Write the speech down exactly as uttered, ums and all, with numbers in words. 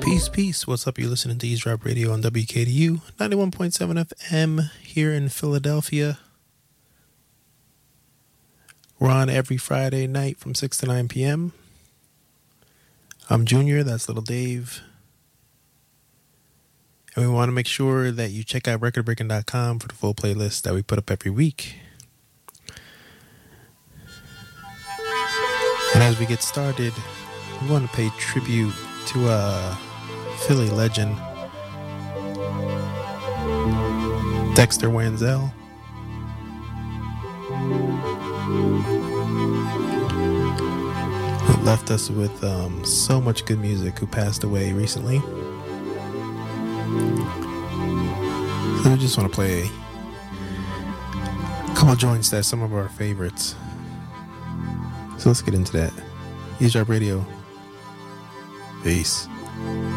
Peace, peace. What's up? You're listening to Eavesdrop Radio on W K D U, ninety-one point seven F M here in Philadelphia. We're on every Friday night from six to nine p.m. I'm Junior, that's Little Dave. And we want to make sure that you check out record breaking dot com for the full playlist that we put up every week. And as we get started, we want to pay tribute to a Philly legend, Dexter Wansel. Who left us with um, so much good music, who passed away recently. So we just want to play a couple joints that's some of our favorites. So let's get into that. Eavesdrop Radio. Peace.